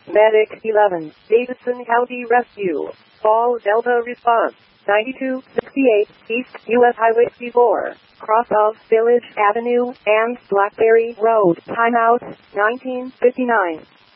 Medic 11, Davidson County Rescue. Fall Delta response. 9268 East US Highway 64. Cross of Village Avenue and Blackberry Road. Timeout 1959.